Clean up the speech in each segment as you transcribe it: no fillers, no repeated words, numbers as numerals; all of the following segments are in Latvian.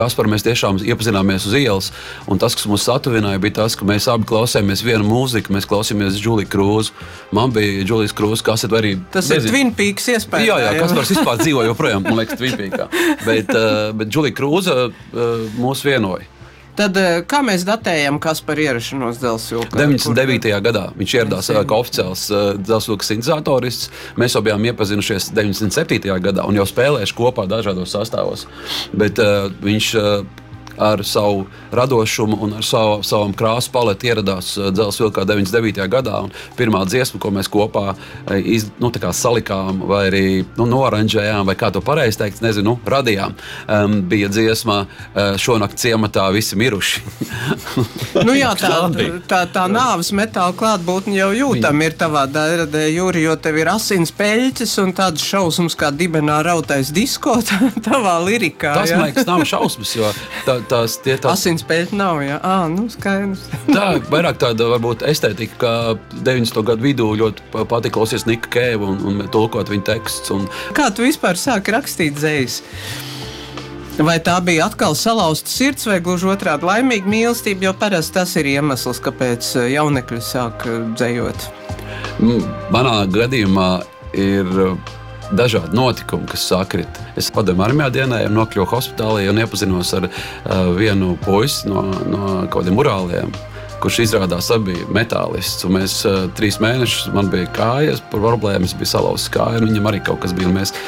Kaspar, mēs tiešām iepazināmies uz ielas, un tas, kas mūs satuvināja, bija tas, ka mēs abi klausījāmies vienu mūziku, mēs klausījāmies Džuliju Krūzu. Man bija Džulijas Krūzes kasete, vai arī... Tas ir Twin Peaks iespējams. Jā, Kaspars vispār dzīvo joprojām, man liekas, Twin Peakā. Bet Džulija Krūze mūs vienoja. Tad kā mēs datējam Kaspara ierašanos Dzelzvilkā? 99. gadā viņš ieradās kā oficiāls Dzelzvilka sintetizātorists. Mēs jau bijām iepazinušies 97. gadā un jau spēlējuši kopā dažādos sastāvos. Bet viņš ar savu radošumu un ar savam krāsu paleti ieradās Dzelzvilkā 99. gadā. Un pirmā dziesma, ko mēs kopā salikām vai arī noranžējām, vai kā to pareizi teikt, nezinu, radījām, bija dziesma Šonakt ciematā visi miruši. Jā, tā nāves metāla klātbūtne jau jūtam ir tavā dairadē, Juri, jo tev ir asins peļķes un tāds šausmas kā dibenā rautais disko tavā lirikā. Tas, man liekas, nav šausmas, jo asins peļķi nav, jā. Skaidrs. Tā vairāk tāda varbūt estētika, kā 90. gadu vidū ļoti patika klausies Nika Kēva un tulkot viņa teksts. Kā tu vispār sāki rakstīt dzejas? Vai tā bija atkal salauzta sirds vai gluži otrādi laimīga mīlestība, jo parasti tas ir iemesls, kāpēc jaunekļi sāk dzejot? Manā gadījumā ir dažādi notikumi, kas sakrit. Es padomju armijā dienēju, nokļuvu hospitālī un iepazinos ar vienu puisi no kādiem urāliem, kurš izrādās abi bija metālists. Un mēs 3 mēnešus, man bija kājas par problēmas, bija salauzts kāja, un viņam arī kaut kas bija. Un mēs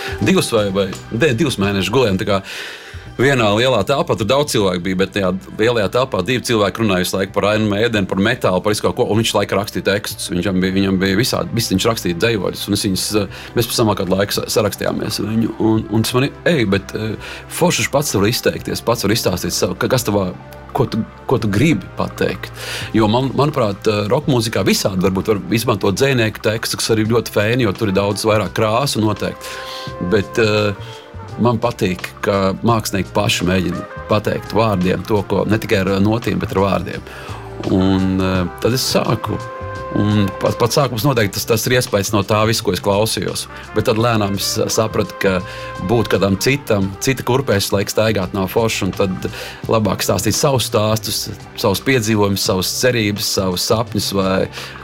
2 mēnešus gulējām tā kā vienā lielā telpā, tur daudz cilvēku bija, bet tajā lielajā telpā 2 cilvēki runāja visu laiku par Ainu Mēdeni, par metālu, par visu kaut ko, un viņš laikā rakstīja tekstus. Viņam bija visādi, viņš rakstīja dzejoļus, un mēs pēc tam kādu laiku sarakstījāmies viņu, un tas man bet foršs pats var izteikties, pats var izstāstīt savu, kas tavā, ko tu gribi pateikt. Jo, manuprāt, roka mūzikā visādi varbūt var izmantot dzejnieku tekstu, kas arī ļoti fēni, jo tur ir daudz vairāk krāsu noteikti. Bet man patīk, ka mākslinieki paši mēģina pateikt vārdiem to, ko ne tikai ar notīm, bet ar vārdiem. Un tad es sāku. Un pat sākums noteikti tas ir iespējas no tā visu, ko es klausījos. Bet tad lēnām es sapratu, ka būt kādam cita kurpēs laika staigāt nav forši, un tad labāk stāstīt savus stāstus, savus piedzīvojumus, savus cerības, savus sapņus vai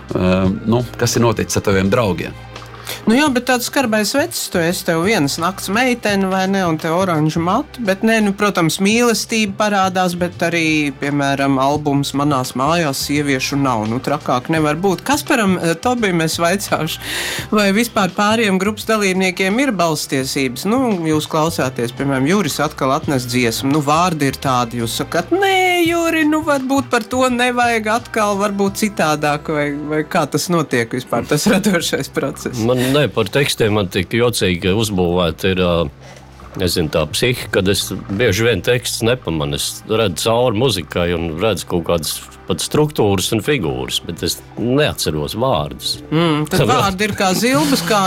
kas ir noticis ar taviem draugiem. Jā, bet tāds skarbais vecs, tu esi tev vienas nakts meitene, vai ne, un tev oranžu mati, bet protams, mīlestība parādās, bet arī, piemēram, albums Manās mājās sieviešu nav, trakāk nevar būt. Kasparam Tobijam es vaicāšu, vai vispār pāriem grupas dalībniekiem ir balstiesības? Jūs klausāties, piemēram, Juris atkal atnes dziesmu, vārdi ir tādi, jūs sakat, nē, Juri, varbūt par to nevajag atkal, varbūt citādāk, vai kā tas notiek vispār, tas radošais process? Par tekstiem man tik jocīgi uzbūvēta ir tā psihi, kad es bieži vien tekstus nepamanu. Es redzu cauri muzikai un redzu kaut kādas pat struktūras un figūras, bet es neatceros vārdus. Tad vārdi ir kā zilbas, kā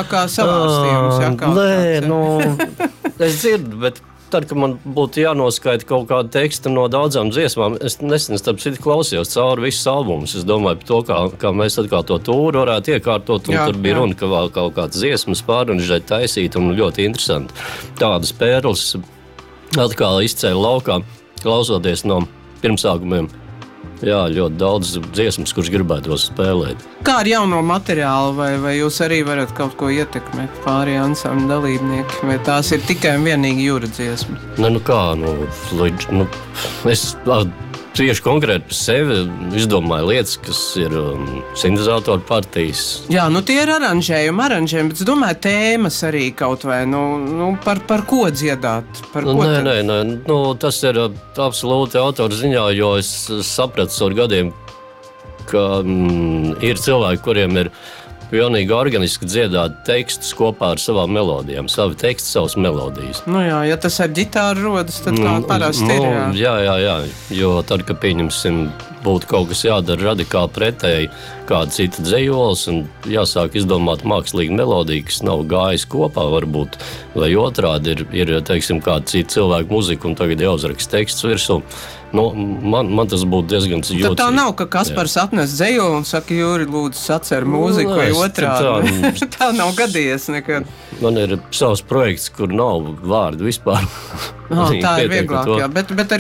savārstījums. Es dzirdu, bet tad, kad man būtu jānoskaita kaut kāda teksta no daudzām dziesmām, es nesen klausījos cauri visus albumus. Es domāju par to, kā mēs atkal to tūru varētu iekārtot, un tur bija runa, ka vēl kaut kādas dziesmas pārunžēt taisīt, un ļoti interesanti. Tādas pērles atkal izcēla laukā, klausoties no pirmsākumiem. Jā, ļoti daudz dziesmas, kurš gribētos spēlēt. Kā ar jauno materiālu, vai jūs arī varat kaut ko ietekmēt pārējie ansambļa dalībnieki, vai tās ir tikai un vienīgi Jura dziesmas? Es tieši konkrēti par sevi izdomāju lietas, kas ir sintezātoru partijas. Jā, tie ir aranžējumi, bet es domāju, tēmas arī kaut vai, par ko dziedāt? Nē, tas ir absolūti autora ziņā, jo es sapratu ar gadiem, ka ir cilvēki, kuriem ir pilnīgi organiski dziedāt tekstus kopā ar savām melodijām, savi teksti, savas melodijas. Ja tas ar ģitāru rodas, tad tā parasti ir. Jā, jo tad, kad pieņemsim būtu kaut kas jādara radikāli pretēji kāda cita dzejols un jāsāk izdomāt mākslīgu melodiju, kas nav gājis kopā varbūt, vai otrādi ir teiksim, kāda cita cilvēka muzika un tagad jāuzraksta teksts virsū. Nu, man tas būtu diezgan jūtīgi. Tad tā nav, ka Kaspars atnes dzejoli un saka, Jūri, lūdzu, sacer mūziku vai otrādi. Tā nav gadījies nekad. Man ir savs projekts, kur nav vārdu vispār. Tā ir vieglāk, jā. Bet